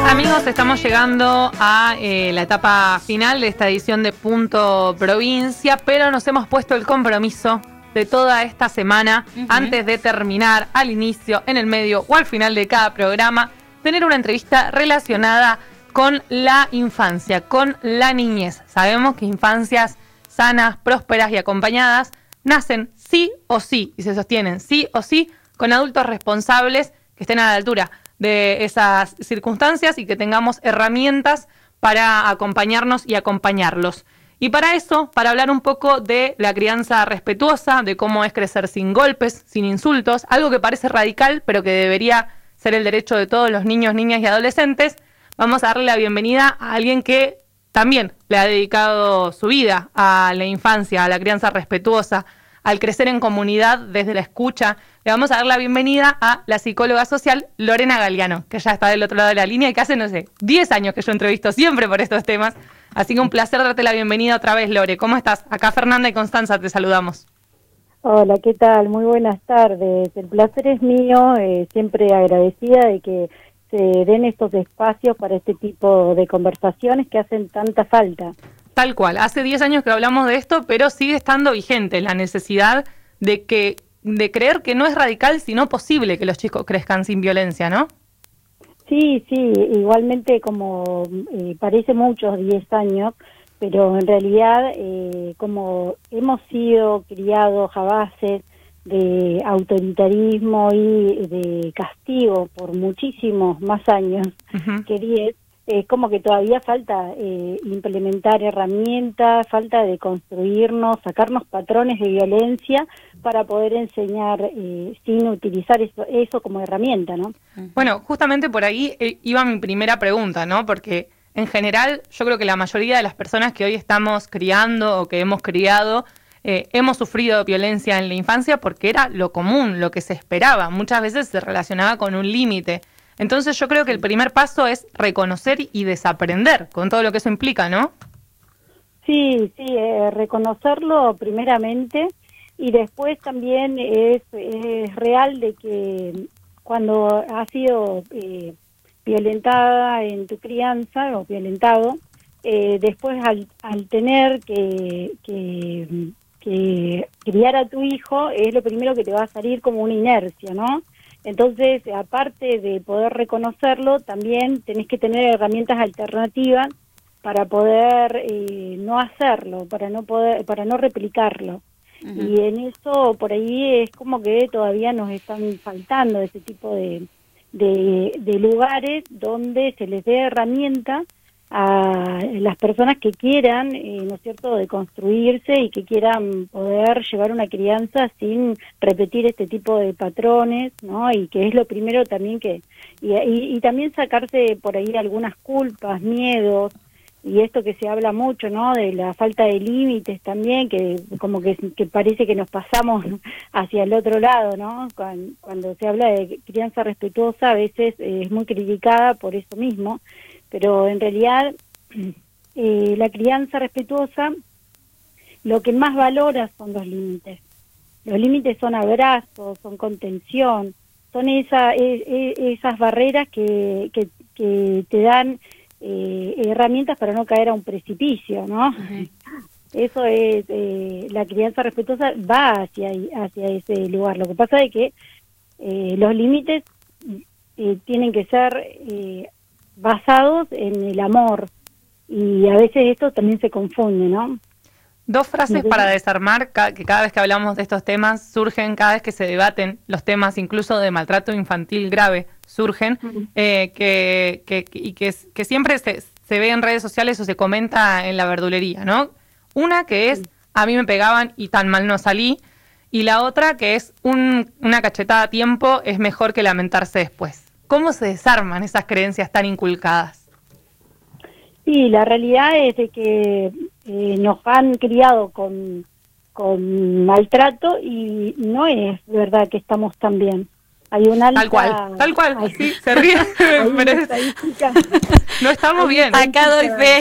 Amigos, estamos llegando a la etapa final de esta edición de Punto Provincia, pero nos hemos puesto el compromiso de toda esta semana, antes de terminar, al inicio, en el medio o al final de cada programa, tener una entrevista relacionada con la infancia, con la niñez. Sabemos que infancias sanas, prósperas y acompañadas nacen sí o sí, y se sostienen sí o sí, con adultos responsables que estén a la altura de esas circunstancias y que tengamos herramientas para acompañarnos y acompañarlos. Y para eso, para hablar un poco de la crianza respetuosa, de cómo es crecer sin golpes, sin insultos, algo que parece radical, pero que debería ser el derecho de todos los niños, niñas y adolescentes, vamos a darle la bienvenida a alguien que también le ha dedicado su vida a la infancia, a la crianza respetuosa, al crecer en comunidad desde la escucha. Le vamos a dar la bienvenida a la psicóloga social Lorena Galiano, que ya está del otro lado de la línea y que hace, 10 años que yo entrevisto siempre por estos temas. Así que un placer darte la bienvenida otra vez, Lore. ¿Cómo estás? Acá Fernanda y Constanza te saludamos. Hola, ¿qué tal? Muy buenas tardes. El placer es mío, siempre agradecida de que se den estos espacios para este tipo de conversaciones que hacen tanta falta. Tal cual. Hace 10 años que hablamos de esto, pero sigue estando vigente la necesidad de creer que no es radical, sino posible que los chicos crezcan sin violencia, ¿no? Sí, igualmente como parece muchos 10 años, pero en realidad como hemos sido criados a base de autoritarismo y de castigo por muchísimos más años que 10, es como que todavía falta implementar herramientas, falta de construirnos, sacarnos patrones de violencia para poder enseñar sin utilizar eso como herramienta, ¿no? Bueno, justamente por ahí iba mi primera pregunta, ¿no? Porque en general yo creo que la mayoría de las personas que hoy estamos criando o que hemos criado hemos sufrido violencia en la infancia porque era lo común, lo que se esperaba. Muchas veces se relacionaba con un límite. Entonces yo creo que el primer paso es reconocer y desaprender con todo lo que eso implica, ¿no? Sí, reconocerlo primeramente y después también es real de que cuando has sido violentada en tu crianza o violentado, después al tener que criar a tu hijo es lo primero que te va a salir como una inercia, ¿no? Entonces, aparte de poder reconocerlo, también tenés que tener herramientas alternativas para poder no hacerlo, para no replicarlo. Y en eso, por ahí es como que todavía nos están faltando ese tipo de lugares donde se les dé herramientas a las personas que quieran, ¿no es cierto?, de construirse y que quieran poder llevar una crianza sin repetir este tipo de patrones, ¿no? Y que es lo primero también y también sacarse por ahí algunas culpas, miedos, y esto que se habla mucho, ¿no?, de la falta de límites también, que como que parece que nos pasamos hacia el otro lado, ¿no? Cuando se habla de crianza respetuosa a veces es muy criticada por eso mismo, pero en realidad la crianza respetuosa lo que más valora son los límites. Los límites son abrazos, son contención, son esas barreras que te dan herramientas para no caer a un precipicio, ¿no? Eso es, la crianza respetuosa va hacia ese lugar. Lo que pasa es que los límites tienen que ser basados en el amor, y a veces esto también se confunde, ¿no? Dos frases para desarmar, que cada vez que hablamos de estos temas surgen, cada vez que se debaten los temas incluso de maltrato infantil grave, surgen, que siempre se ve en redes sociales o se comenta en la verdulería, ¿no? Una que es, a mí me pegaban y tan mal no salí, y la otra que es, una cachetada a tiempo es mejor que lamentarse después. ¿Cómo se desarman esas creencias tan inculcadas? Sí, la realidad es de que nos han criado con maltrato y no es verdad que estamos tan bien. Hay una alta... Tal cual, sí, se ríe. No estamos bien. Acá doy fe.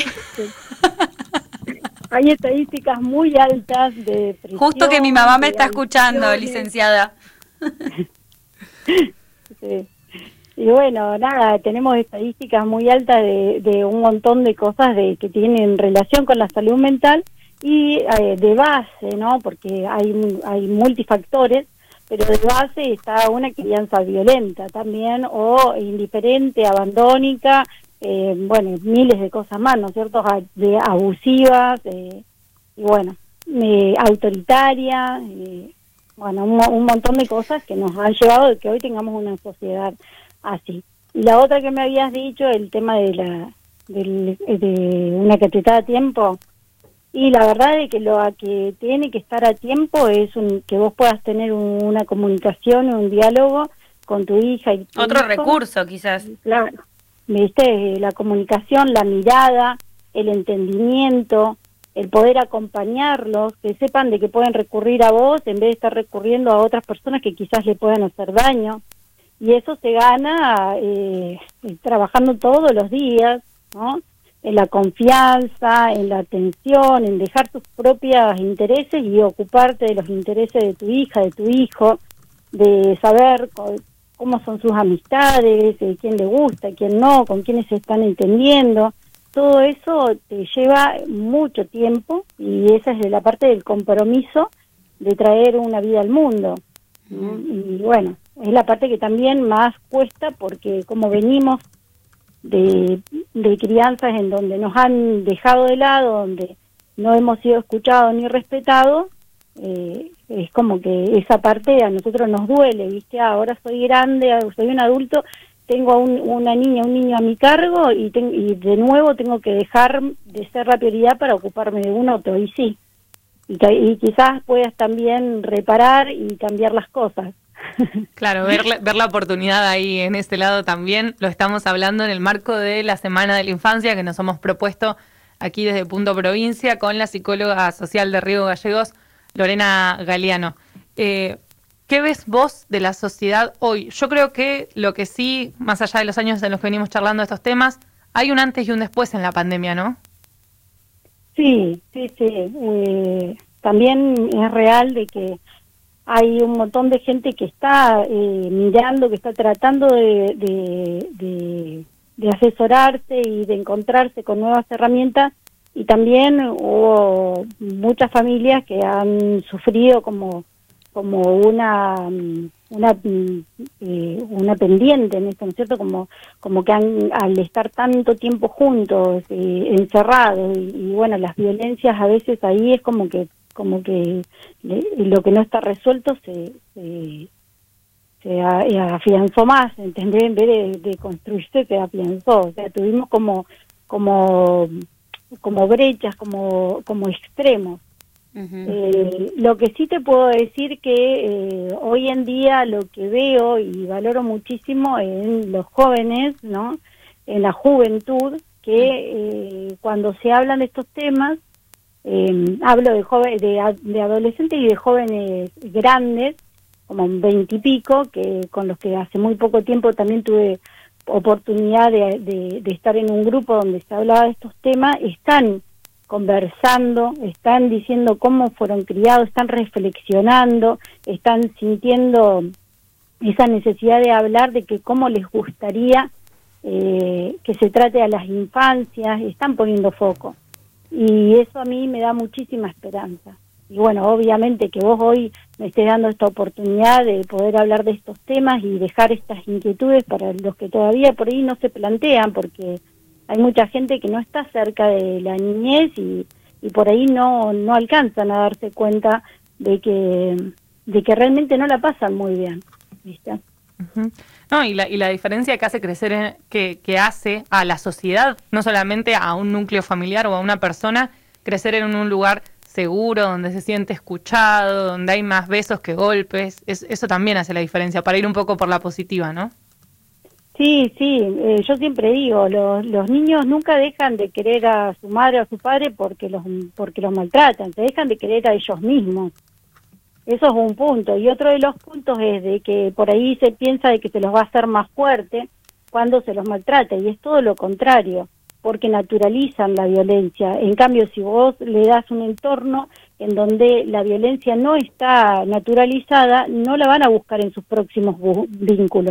Hay estadísticas muy altas de depresión. Justo que mi mamá me está escuchando, licenciada. Sí. Y bueno, nada, tenemos estadísticas muy altas de un montón de cosas que tienen relación con la salud mental y de base, ¿no? Porque hay multifactores, pero de base está una crianza violenta también, o indiferente, abandónica, bueno, miles de cosas más, ¿no es cierto? De abusivas, y bueno, autoritaria, bueno, un montón de cosas que nos han llevado a que hoy tengamos una sociedad así. Y la otra que me habías dicho, el tema de una cachetada a tiempo, y la verdad es que lo que tiene que estar a tiempo es que vos puedas tener una comunicación, un diálogo con tu hija y tu Otro hijo. recurso, quizás. Claro, viste, la comunicación, la mirada, el entendimiento, el poder acompañarlos, que sepan de que pueden recurrir a vos en vez de estar recurriendo a otras personas que quizás le puedan hacer daño. Y eso se gana trabajando todos los días, ¿no? En la confianza, en la atención, en dejar tus propios intereses y ocuparte de los intereses de tu hija, de tu hijo, de saber cómo son sus amistades, quién le gusta, quién no, con quiénes se están entendiendo. Todo eso te lleva mucho tiempo y esa es la parte del compromiso de traer una vida al mundo. Y bueno, es la parte que también más cuesta porque como venimos de crianzas en donde nos han dejado de lado, donde no hemos sido escuchados ni respetados, es como que esa parte a nosotros nos duele, ¿viste? Ahora soy grande, soy un adulto, tengo una niña, un niño a mi cargo y de nuevo tengo que dejar de ser la prioridad para ocuparme de un otro, y sí, y quizás puedas también reparar y cambiar las cosas. Claro, ver la oportunidad ahí en este lado también. Lo estamos hablando en el marco de la Semana de la Infancia que nos hemos propuesto aquí desde Punto Provincia con la psicóloga social de Río Gallegos, Lorena Galeano. ¿Qué ves vos de la sociedad hoy? Yo creo que lo que sí, más allá de los años en los que venimos charlando estos temas, hay un antes y un después en la pandemia, ¿no? Sí. También es real de que hay un montón de gente que está mirando, que está tratando de asesorarse y de encontrarse con nuevas herramientas, y también hubo muchas familias que han sufrido como una pendiente en esto, ¿no es cierto? Como que al estar tanto tiempo juntos, encerrados, y bueno, las violencias a veces ahí es como que lo que no está resuelto se afianzó más, ¿entendés? En vez de construirse, se afianzó. O sea, tuvimos como brechas, como extremos. Lo que sí te puedo decir que hoy en día lo que veo y valoro muchísimo en los jóvenes, ¿no? En la juventud, que cuando se hablan de estos temas, hablo de adolescentes y de jóvenes grandes, como 20 y pico, con los que hace muy poco tiempo también tuve oportunidad de estar en un grupo donde se hablaba de estos temas, están conversando, están diciendo cómo fueron criados, están reflexionando, están sintiendo esa necesidad de hablar de que cómo les gustaría que se trate a las infancias, están poniendo foco. Y eso a mí me da muchísima esperanza. Y bueno, obviamente que vos hoy me estés dando esta oportunidad de poder hablar de estos temas y dejar estas inquietudes para los que todavía por ahí no se plantean, porque hay mucha gente que no está cerca de la niñez y por ahí no alcanzan a darse cuenta de que realmente no la pasan muy bien, ¿viste? Uh-huh. No, y la diferencia que hace crecer, que hace a la sociedad, no solamente a un núcleo familiar o a una persona, crecer en un lugar seguro, donde se siente escuchado, donde hay más besos que golpes, eso también hace la diferencia, para ir un poco por la positiva, ¿no? Sí, yo siempre digo, los niños nunca dejan de querer a su madre o a su padre porque los maltratan, se dejan de querer a ellos mismos. Eso es un punto. Y otro de los puntos es de que por ahí se piensa de que se los va a hacer más fuerte cuando se los maltrata, y es todo lo contrario, porque naturalizan la violencia. En cambio, si vos le das un entorno en donde la violencia no está naturalizada, no la van a buscar en sus próximos vínculos,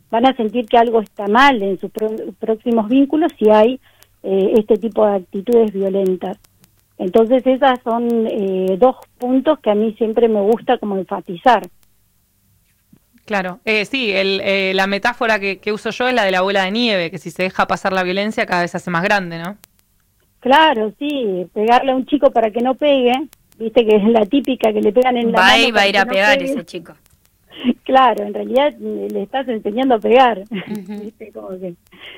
van a sentir que algo está mal en sus próximos vínculos si hay este tipo de actitudes violentas. Entonces esas son dos puntos que a mí siempre me gusta como enfatizar. Claro, sí, la metáfora que uso yo es la de la bola de nieve, que si se deja pasar la violencia cada vez se hace más grande, ¿no? Claro, sí, pegarle a un chico para que no pegue, viste que es la típica que le pegan en la mano. Va a ir a pegar ese chico. Claro, en realidad le estás enseñando a pegar, viste, como que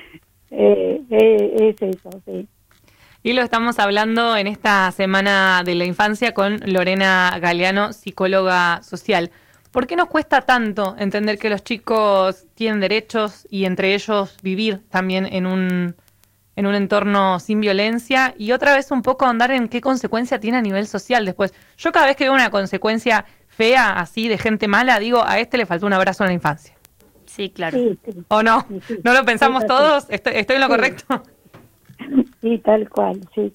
es eso, sí. Y lo estamos hablando en esta Semana de la Infancia con Lorena Galeano, psicóloga social. ¿Por qué nos cuesta tanto entender que los chicos tienen derechos y entre ellos vivir también en un entorno sin violencia? Y otra vez un poco ahondar en qué consecuencia tiene a nivel social después. Yo cada vez que veo una consecuencia fea así de gente mala, digo, a este le faltó un abrazo en la infancia. Sí, claro. Sí. ¿O no? Sí. ¿No lo pensamos todos? ¿Estoy en lo correcto? Sí, tal cual, sí.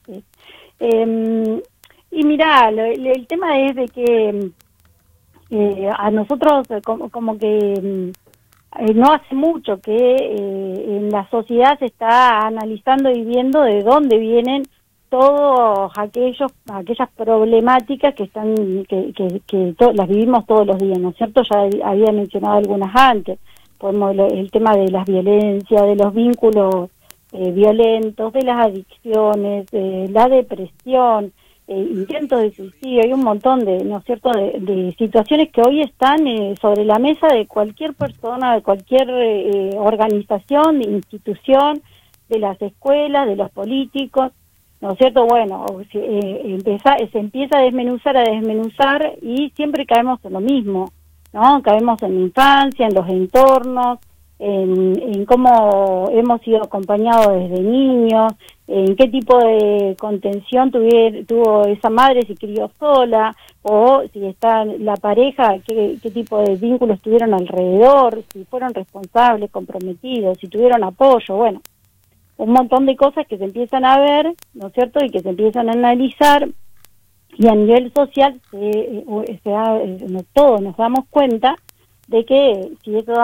Y mirá, el tema es de que a nosotros como que no hace mucho que en la sociedad se está analizando y viendo de dónde vienen todas aquellas problemáticas que están las vivimos todos los días, ¿no es cierto? Ya había mencionado algunas antes, el tema de las violencias, de los vínculos violentos, de las adicciones, de la depresión, intentos de suicidio, hay un montón de, ¿no es cierto?, de situaciones que hoy están sobre la mesa de cualquier persona, de cualquier organización, institución, de las escuelas, de los políticos, ¿no es cierto? Bueno, se empieza a desmenuzar y siempre caemos en lo mismo, ¿no? Caemos en la infancia, en los entornos, en cómo hemos sido acompañados desde niños, en qué tipo de contención tuvo esa madre, si crió sola, o si está la pareja, qué tipo de vínculos tuvieron alrededor, si fueron responsables, comprometidos, si tuvieron apoyo, bueno, un montón de cosas que se empiezan a ver, ¿no es cierto?, y que se empiezan a analizar, y a nivel social todos nos damos cuenta de que si esos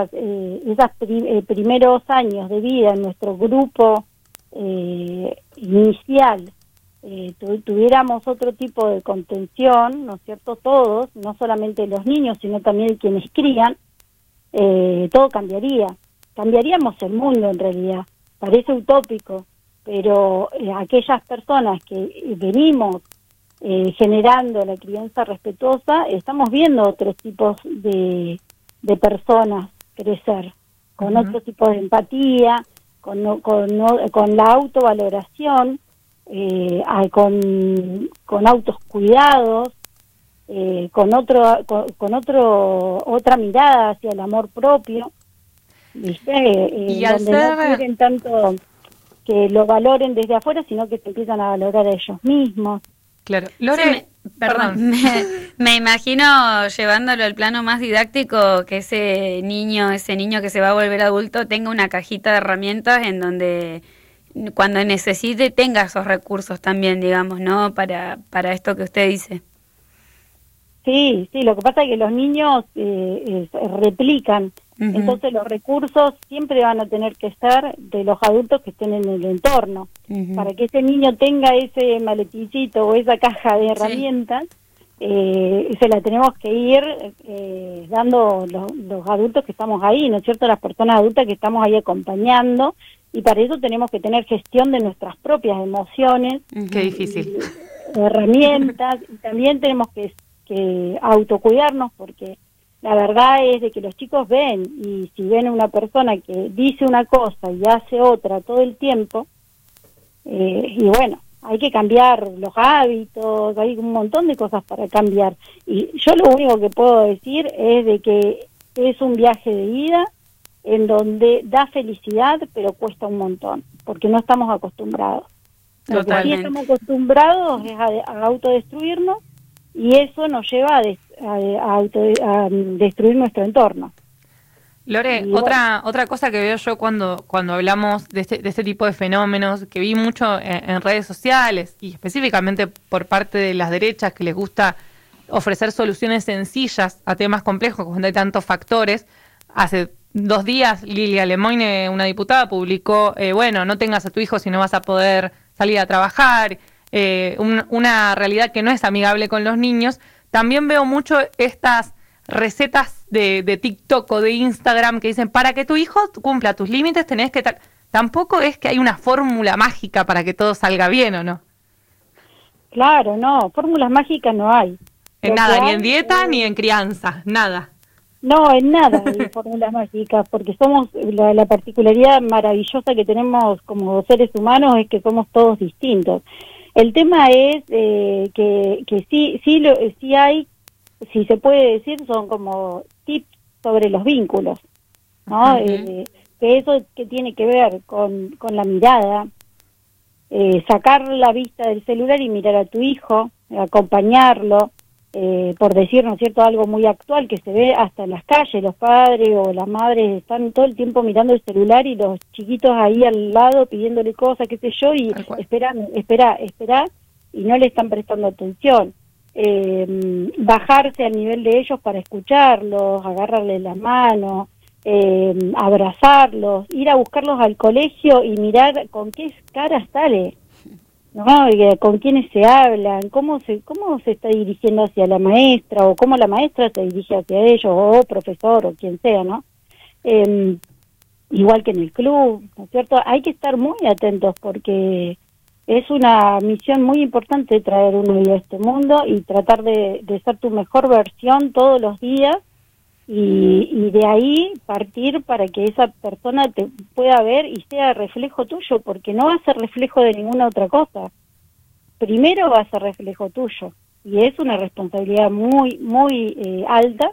primeros años de vida en nuestro grupo inicial tuviéramos otro tipo de contención, ¿no es cierto?, todos, no solamente los niños, sino también quienes crían, todo cambiaríamos el mundo en realidad. Parece utópico, pero aquellas personas que venimos generando la crianza respetuosa, estamos viendo otros tipos de personas crecer, con otro tipo de empatía, con la autovaloración, con autos cuidados, con otra mirada hacia el amor propio, ¿viste? Y al donde no quieren tanto que lo valoren desde afuera, sino que se empiezan a valorar a ellos mismos. Claro. Lore, perdón. Me imagino llevándolo al plano más didáctico, que ese niño que se va a volver adulto tenga una cajita de herramientas en donde cuando necesite tenga esos recursos también, digamos, ¿no? Para esto que usted dice. Sí, lo que pasa es que los niños replican, entonces los recursos siempre van a tener que ser de los adultos que estén en el entorno, para que ese niño tenga ese maletincito o esa caja de herramientas, se la tenemos que ir dando los adultos que estamos ahí, ¿no es cierto?, las personas adultas que estamos ahí acompañando, y para eso tenemos que tener gestión de nuestras propias emociones. Qué difícil. Herramientas, y también tenemos que autocuidarnos, porque la verdad es de que los chicos ven, y si ven a una persona que dice una cosa y hace otra todo el tiempo, y bueno, hay que cambiar los hábitos, hay un montón de cosas para cambiar, y yo lo único que puedo decir es de que es un viaje de ida en donde da felicidad, pero cuesta un montón, porque no estamos acostumbrados. Totalmente. Lo que sí estamos acostumbrados es a autodestruirnos, y eso nos lleva a destruir nuestro entorno. Lore, otra cosa que veo yo cuando hablamos de este tipo de fenómenos, que vi mucho en redes sociales y específicamente por parte de las derechas, que les gusta ofrecer soluciones sencillas a temas complejos cuando hay tantos factores. Hace 2 días Lilia Lemoine, una diputada, publicó, bueno, no tengas a tu hijo si no vas a poder salir a trabajar, una realidad que no es amigable con los niños. También veo mucho estas recetas de TikTok o de Instagram que dicen, para que tu hijo cumpla tus límites tenés que... Tampoco es que hay una fórmula mágica para que todo salga bien, ¿o no? Claro, no, fórmulas mágicas no hay. En nada, ni en dieta ni en crianza, nada. No, en nada hay fórmulas mágicas, porque somos, la particularidad maravillosa que tenemos como seres humanos es que somos todos distintos. El tema es que sí hay, si se puede decir, son como tips sobre los vínculos, ¿no? Que eso que tiene que ver con la mirada, sacar la vista del celular y mirar a tu hijo, acompañarlo, por decir, ¿no es cierto?, algo muy actual que se ve hasta en las calles, los padres o las madres están todo el tiempo mirando el celular y los chiquitos ahí al lado pidiéndole cosas, qué sé yo, y espera, y no le están prestando atención. Bajarse al nivel de ellos para escucharlos, agarrarles la mano, abrazarlos, ir a buscarlos al colegio y mirar con qué caras sale, ¿no? Con quiénes se hablan, cómo se está dirigiendo hacia la maestra, o cómo la maestra se dirige hacia ellos, o profesor, o quien sea, ¿no? Igual que en el club, ¿no es cierto? Hay que estar muy atentos porque es una misión muy importante traer uno a este mundo y tratar de ser tu mejor versión todos los días, y de ahí partir para que esa persona te pueda ver y sea reflejo tuyo, porque no va a ser reflejo de ninguna otra cosa. Primero va a ser reflejo tuyo, y es una responsabilidad muy, muy alta,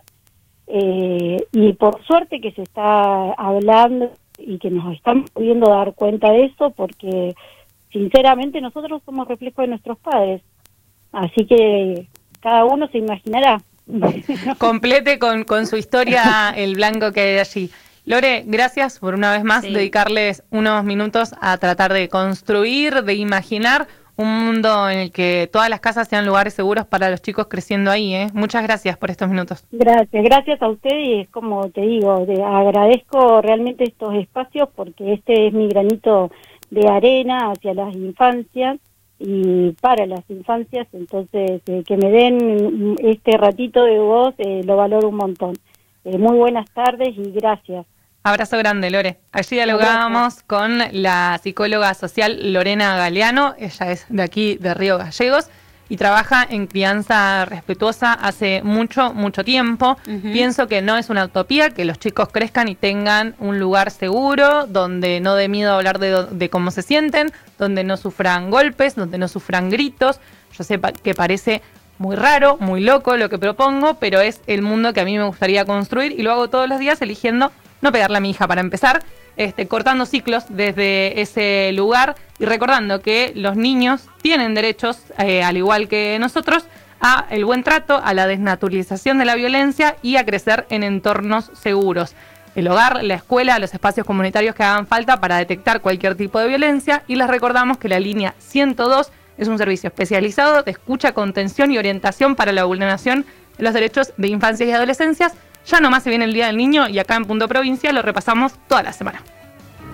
y por suerte que se está hablando y que nos estamos pudiendo dar cuenta de eso, porque sinceramente nosotros somos reflejo de nuestros padres, así que cada uno se imaginará. Complete con su historia el blanco que hay allí. Lore, gracias por una vez más dedicarles unos minutos a tratar de construir, de imaginar un mundo en el que todas las casas sean lugares seguros para los chicos creciendo ahí, ¿eh? Muchas gracias por estos minutos. Gracias a usted, y es como te digo, agradezco realmente estos espacios porque este es mi granito de arena hacia las infancias y para las infancias, entonces que me den este ratito de voz, lo valoro un montón. Muy buenas tardes y gracias. Abrazo grande, Lore. Allí dialogábamos con la psicóloga social Lorena Galeano. Ella es de aquí, de Río Gallegos, y trabaja en crianza respetuosa hace mucho, mucho tiempo. Pienso que no es una utopía que los chicos crezcan y tengan un lugar seguro, donde no dé miedo hablar de cómo se sienten, donde no sufran golpes, donde no sufran gritos. Yo sé que parece muy raro, muy loco lo que propongo, pero es el mundo que a mí me gustaría construir, y lo hago todos los días eligiendo no pegarle a mi hija para empezar, cortando ciclos desde ese lugar y recordando que los niños tienen derechos, al igual que nosotros, a el buen trato, a la desnaturalización de la violencia y a crecer en entornos seguros. El hogar, la escuela, los espacios comunitarios que hagan falta para detectar cualquier tipo de violencia, y les recordamos que la línea 102 es un servicio especializado de escucha, contención y orientación para la vulneración de los derechos de infancias y adolescencias. Ya nomás se viene el Día del Niño y acá en Punto Provincia lo repasamos toda la semana.